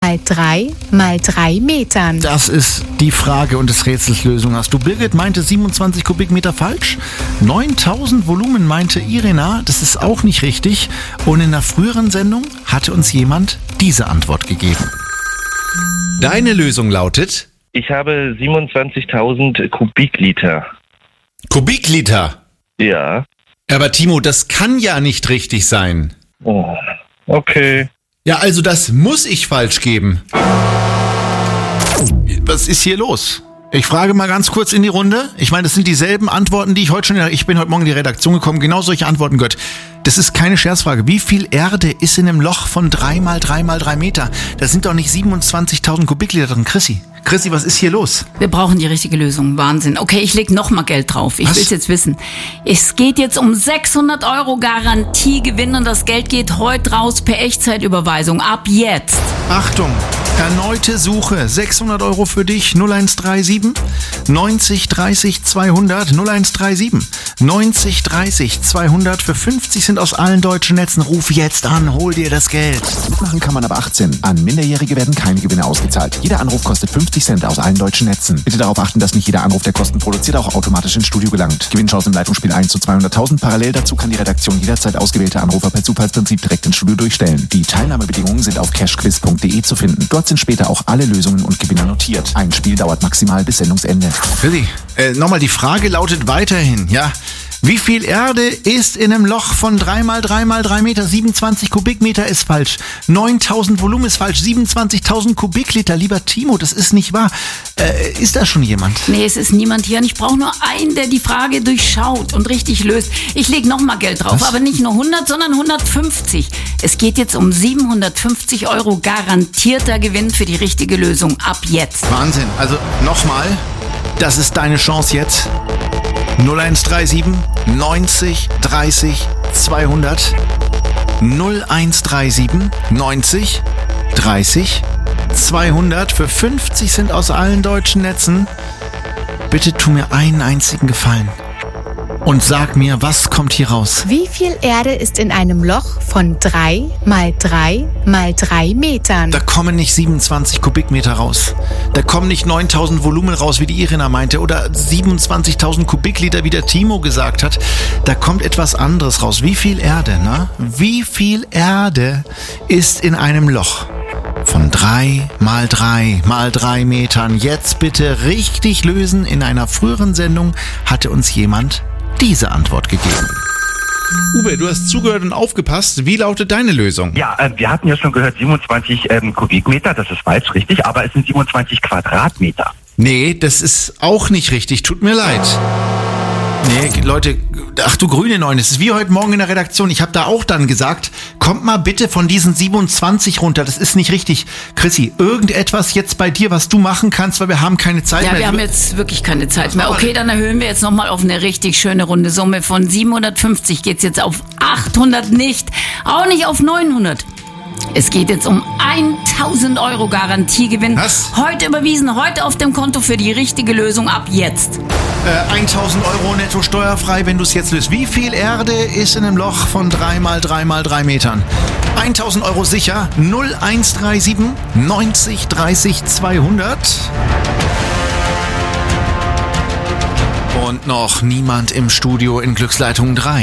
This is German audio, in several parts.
mal 3 mal 3 Metern. Das ist die Frage und des Rätsels Lösung. Hast du Birgit meinte 27 Kubikmeter falsch? 9000 Volumen meinte Irena, das ist auch nicht richtig. Und in einer früheren Sendung hatte uns jemand diese Antwort gegeben. Deine Lösung lautet? Ich habe 27.000 Kubikliter. Kubikliter? Ja. Aber Timo, das kann ja nicht richtig sein. Oh, okay. Ja, also das muss ich falsch geben. Was ist hier los? Ich frage mal ganz kurz in die Runde. Ich meine, das sind dieselben Antworten, die ich bin heute Morgen in die Redaktion gekommen, genau solche Antworten gehört. Das ist keine Scherzfrage. Wie viel Erde ist in einem Loch von 3 mal 3 mal 3 Meter? Da sind doch nicht 27.000 Kubikliter drin. Chrissy, was ist hier los? Wir brauchen die richtige Lösung. Wahnsinn. Okay, ich leg noch mal Geld drauf. Ich will's jetzt wissen. Es geht jetzt um 600 € Garantiegewinn und das Geld geht heute raus per Echtzeitüberweisung. Ab jetzt. Achtung, erneute Suche. 600 € für dich. 0137 90 30 200. 0137 90 30 200. Für 50 sind aus allen deutschen Netzen. Ruf jetzt an, hol dir das Geld. Mitmachen kann man ab 18. An Minderjährige werden keine Gewinne ausgezahlt. Jeder Anruf kostet 50 Cent aus allen deutschen Netzen. Bitte darauf achten, dass nicht jeder Anruf, der Kosten produziert, auch automatisch ins Studio gelangt. Gewinnchance im Leitungsspiel 1 zu 200.000. Parallel dazu kann die Redaktion jederzeit ausgewählte Anrufer per Zufallsprinzip direkt ins Studio durchstellen. Die Teilnahmebedingungen sind auf cashquiz.de zu finden. Dort sind später auch alle Lösungen und Gewinner notiert. Ein Spiel dauert maximal bis Sendungsende. Willi, nochmal, die Frage lautet weiterhin, ja. Wie viel Erde ist in einem Loch von 3 mal 3 mal 3 Meter? 27 Kubikmeter ist falsch. 9000 Volumen ist falsch. 27.000 Kubikliter. Lieber Timo, das ist nicht wahr. Ist da schon jemand? Nee, es ist niemand hier und ich brauche nur einen, der die Frage durchschaut und richtig löst. Ich leg noch mal Geld drauf, aber nicht nur 100, sondern 150. Es geht jetzt um 750 € garantierter Gewinn für die richtige Lösung. Ab jetzt. Wahnsinn. Also nochmal, das ist deine Chance jetzt. 0137 90 30 200. 0137 90 30 200. Für 50 sind aus allen deutschen Netzen. Bitte tu mir einen einzigen Gefallen und sag mir, was kommt hier raus? Wie viel Erde ist in einem Loch von 3 mal 3 mal 3 Metern? Da kommen nicht 27 Kubikmeter raus. Da kommen nicht 9000 Volumen raus, wie die Irina meinte, oder 27.000 Kubikliter, wie der Timo gesagt hat. Da kommt etwas anderes raus. Wie viel Erde, ne? Wie viel Erde ist in einem Loch von 3 mal 3 mal 3 Metern? Jetzt bitte richtig lösen. In einer früheren Sendung hatte uns jemand diese Antwort gegeben. Uwe, du hast zugehört und aufgepasst. Wie lautet deine Lösung? Ja, wir hatten ja schon gehört 27 Kubikmeter, das ist falsch, richtig, aber es sind 27 Quadratmeter. Nee, das ist auch nicht richtig. Tut mir leid. Nee, Leute, ach du grüne Neun, es ist wie heute Morgen in der Redaktion. Ich habe da auch dann gesagt, kommt mal bitte von diesen 27 runter, das ist nicht richtig. Chrissy, irgendetwas jetzt bei dir, was du machen kannst, weil wir haben keine Zeit mehr. Ja, wir haben jetzt wirklich keine Zeit mehr. Okay, dann erhöhen wir jetzt nochmal auf eine richtig schöne runde Summe. Von 750 geht's jetzt auf 800 nicht, auch nicht auf 900. Es geht jetzt um 1.000 € Garantiegewinn. Was? Heute überwiesen, heute auf dem Konto für die richtige Lösung ab jetzt. 1.000 € netto steuerfrei, wenn du es jetzt löst. Wie viel Erde ist in einem Loch von 3 mal 3 mal 3 Metern? 1.000 € sicher. 0137 90 30 200. Und noch niemand im Studio in Glücksleitung 3.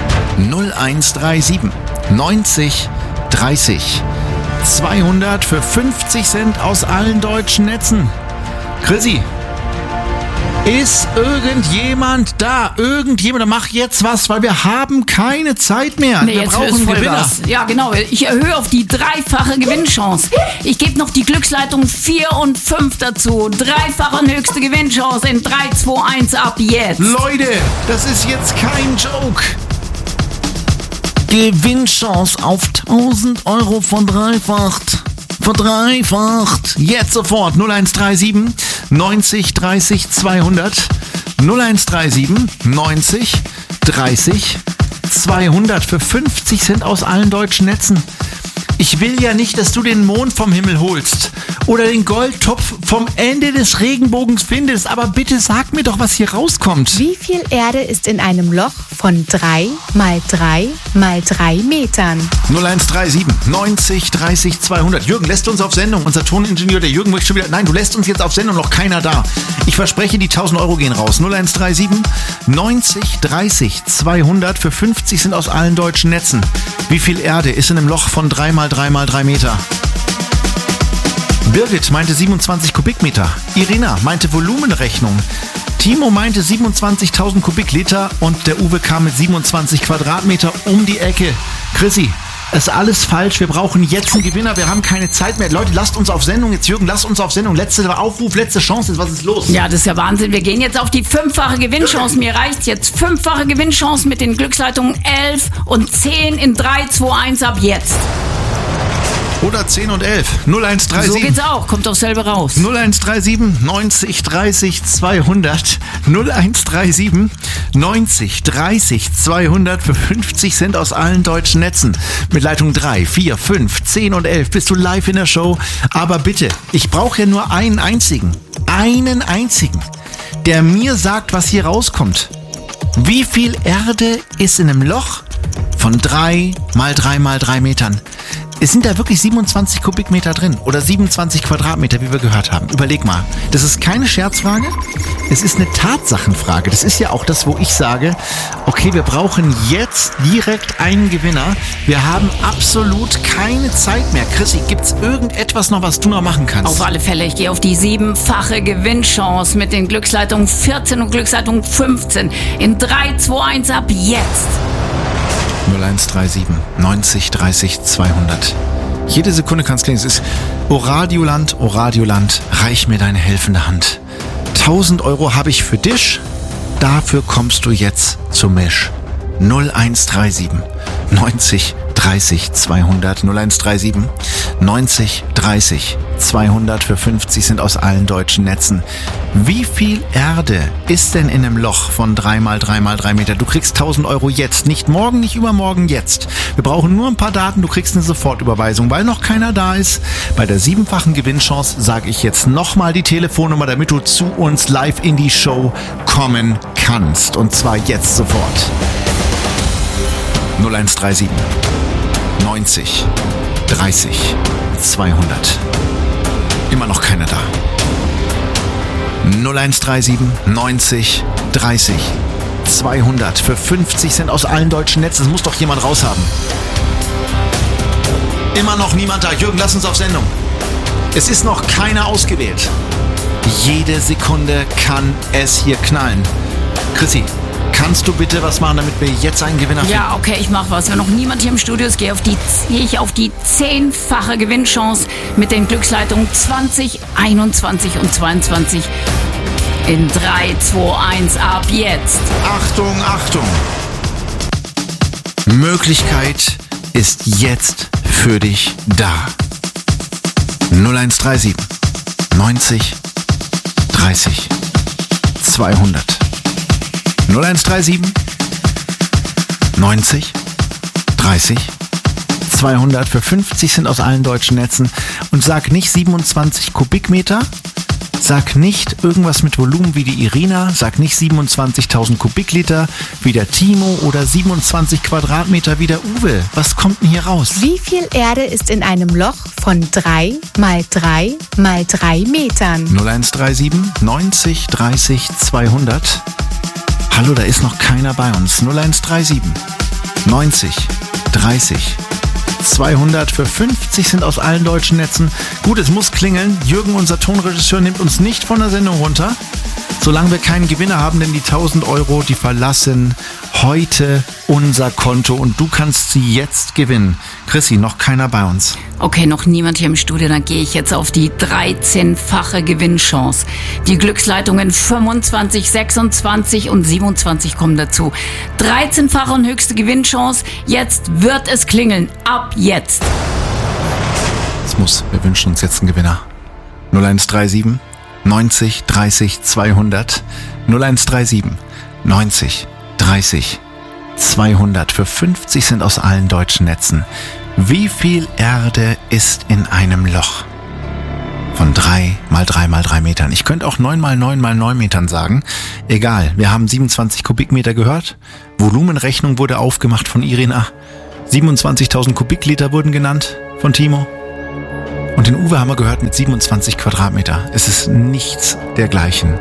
0137 90 30 200 für 50 Cent aus allen deutschen Netzen. Chrissy, ist irgendjemand da? Irgendjemand, mach jetzt was, weil wir haben keine Zeit mehr. Nee, wir jetzt brauchen Gewinner. Ja, genau. Ich erhöhe auf die dreifache Gewinnchance. Ich gebe noch die Glücksleitung 4 und 5 dazu. Dreifache und höchste Gewinnchance in 3, 2, 1 ab jetzt. Leute, das ist jetzt kein Joke. Gewinnchance auf 1.000 € verdreifacht. Verdreifacht. Jetzt sofort 0137 90 30 200. 0137 90 30 200 für 50 Cent aus allen deutschen Netzen. Ich will ja nicht, dass du den Mond vom Himmel holst oder den Goldtopf vom Ende des Regenbogens findest. Aber bitte sag mir doch, was hier rauskommt. Wie viel Erde ist in einem Loch von 3 mal 3 mal 3 Metern? 0137 90 30 200. Jürgen, lässt du uns auf Sendung? Unser Toningenieur, der Jürgen, möchte schon wieder... Nein, du lässt uns jetzt auf Sendung, noch keiner da. Ich verspreche, die 1000 Euro gehen raus. 0137 90 30 200. Für 50 sind aus allen deutschen Netzen. Wie viel Erde ist in einem Loch von 3 mal 3 mal 3 Meter? Birgit meinte 27 Kubikmeter. Irina meinte Volumenrechnung. Timo meinte 27.000 Kubikliter und der Uwe kam mit 27 Quadratmeter um die Ecke. Chrissy, ist alles falsch. Wir brauchen jetzt einen Gewinner. Wir haben keine Zeit mehr. Leute, lasst uns auf Sendung. Jetzt Jürgen, lasst uns auf Sendung. Letzter Aufruf, letzte Chance. Was ist los? Ja, das ist ja Wahnsinn. Wir gehen jetzt auf die 5-fache Gewinnchance. Mir reicht jetzt 5-fache Gewinnchance mit den Glücksleitungen 11 und 10 in 3, 2, 1 ab jetzt. Oder 10 und 11. 0137. So geht's auch. Kommt doch selber raus. 0137 90 30 200. 0137 90 30 200 für 50 Cent aus allen deutschen Netzen. Mit Leitung 3, 4, 5, 10 und 11 bist du live in der Show. Aber bitte, ich brauche ja nur einen einzigen, der mir sagt, was hier rauskommt. Wie viel Erde ist in einem Loch von 3 mal 3 mal 3 Metern? Es sind da wirklich 27 Kubikmeter drin oder 27 Quadratmeter, wie wir gehört haben. Überleg mal, das ist keine Scherzfrage, es ist eine Tatsachenfrage. Das ist ja auch das, wo ich sage, okay, wir brauchen jetzt direkt einen Gewinner. Wir haben absolut keine Zeit mehr. Chrissy, gibt's irgendetwas noch, was du noch machen kannst? Auf alle Fälle, ich gehe auf die 7-fache Gewinnchance mit den Glücksleitungen 14 und Glücksleitung 15 in 3, 2, 1 ab jetzt. 0137 90 30 200. Jede Sekunde kann es klingen. Es ist Oradioland, reich mir deine helfende Hand. 1000 Euro habe ich für dich. Dafür kommst du jetzt zum Misch. 0137 90 30 200. 0137 90 30 200 für 50 sind aus allen deutschen Netzen. Wie viel Erde ist denn in einem Loch von 3 mal 3 mal 3 Meter? Du kriegst 1000 Euro jetzt. Nicht morgen, nicht übermorgen, jetzt. Wir brauchen nur ein paar Daten. Du kriegst eine Sofortüberweisung, weil noch keiner da ist. Bei der 7-fachen Gewinnchance sage ich jetzt nochmal die Telefonnummer, damit du zu uns live in die Show kommen kannst. Und zwar jetzt sofort. 0137 90 30 200. Immer noch keiner da. 0137 90 30 200 für 50 Cent aus allen deutschen Netzen. Das muss doch jemand raushaben. Immer noch niemand da. Jürgen, lass uns auf Sendung. Es ist noch keiner ausgewählt. Jede Sekunde kann es hier knallen. Chrissy, kannst du bitte was machen, damit wir jetzt einen Gewinner finden? Ja, okay, ich mache was. Wenn noch niemand hier im Studio ist, gehe ich auf die 10-fache Gewinnchance mit den Glücksleitungen 20, 21 und 22 in 3, 2, 1 ab jetzt. Achtung, Achtung! Möglichkeit ist jetzt für dich da. 0137 90 30 200. 0137 90 30 200 für 50 sind aus allen deutschen Netzen. Und sag nicht 27 Kubikmeter, sag nicht irgendwas mit Volumen wie die Irina, sag nicht 27.000 Kubikliter wie der Timo oder 27 Quadratmeter wie der Uwe. Was kommt denn hier raus? Wie viel Erde ist in einem Loch von 3 mal 3 mal 3 Metern? 0137 90 30 200. Hallo, da ist noch keiner bei uns. 0137 90 30 200 für 50 sind aus allen deutschen Netzen. Gut, es muss klingeln. Jürgen, unser Tonregisseur, nimmt uns nicht von der Sendung runter, solange wir keinen Gewinner haben, denn die 1000 Euro, die verlassen heute unser Konto und du kannst sie jetzt gewinnen. Chrissy, noch keiner bei uns. Okay, noch niemand hier im Studio, dann gehe ich jetzt auf die 13-fache Gewinnchance. Die Glücksleitungen 25, 26 und 27 kommen dazu. 13-fache und höchste Gewinnchance. Jetzt wird es klingeln. Ab jetzt. Es muss. Wir wünschen uns jetzt einen Gewinner. 0137 90 30 200. 0137 90 30 200 für 50 sind aus allen deutschen Netzen. Wie viel Erde ist in einem Loch? Von 3 mal 3 mal 3 Metern. Ich könnte auch 9 mal 9 mal 9 Metern sagen. Egal, wir haben 27 Kubikmeter gehört. Volumenrechnung wurde aufgemacht von Irina. 27.000 Kubikliter wurden genannt von Timo. Und den Uwe haben wir gehört mit 27 Quadratmeter. Es ist nichts dergleichen.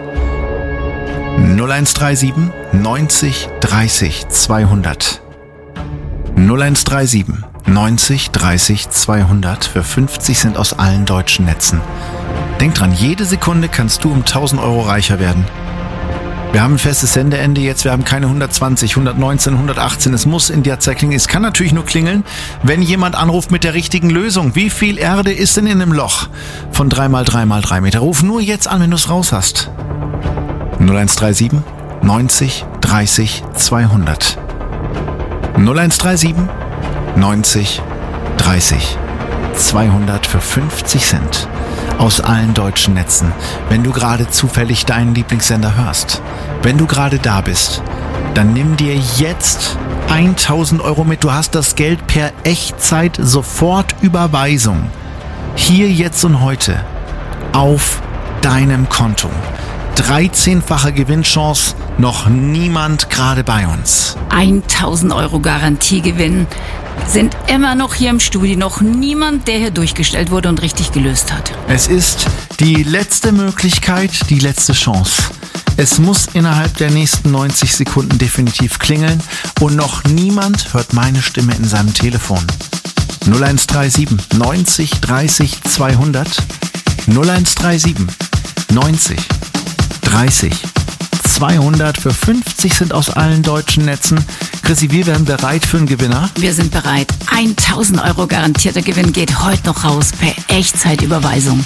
0137 90 30 200. 0137 90 30 200 für 50 Cent aus allen deutschen Netzen. Denk dran, jede Sekunde kannst du um 1.000 Euro reicher werden. Wir haben ein festes Sendeende jetzt, wir haben keine 120, 119, 118. Es muss in der Zeit klingeln. Es kann natürlich nur klingeln, wenn jemand anruft mit der richtigen Lösung. Wie viel Erde ist denn in einem Loch von 3 mal 3 mal 3 Meter? Ruf nur jetzt an, wenn du es raus hast. 0137 90 30 200. 0137 90 30 200 für 50 Cent aus allen deutschen Netzen. Wenn du gerade zufällig deinen Lieblingssender hörst, wenn du gerade da bist, dann nimm dir jetzt 1.000 Euro mit. Du hast das Geld per Echtzeit Sofortüberweisung. Hier, jetzt und heute auf deinem Konto. 13-fache Gewinnchance, noch niemand gerade bei uns. 1.000 Euro Garantiegewinn. Sind immer noch hier im Studio, noch niemand, der hier durchgestellt wurde und richtig gelöst hat. Es ist die letzte Möglichkeit, die letzte Chance. Es muss innerhalb der nächsten 90 Sekunden definitiv klingeln und noch niemand hört meine Stimme in seinem Telefon. 0137 90 30 200. 0137 90 30 200 für 50 sind aus allen deutschen Netzen. Chrissy, wir werden bereit für einen Gewinner. Wir sind bereit. 1.000 Euro garantierter Gewinn geht heute noch raus per Echtzeitüberweisung.